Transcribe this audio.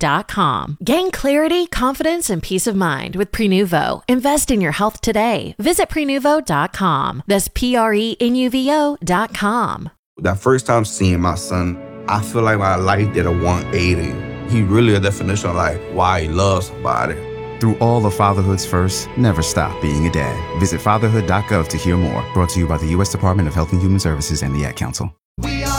Prenuvo.com. Gain clarity, confidence, and peace of mind with Prenuvo. Invest in your health today. Visit Prenuvo.com. That's Prenuvo.com. That first time seeing my son, I feel like my life did a 180. He really a definition of like why he loves somebody. Through all of fatherhood's first, never stop being a dad. Visit fatherhood.gov to hear more. Brought to you by the U.S. Department of Health and Human Services and the Ad Council. We are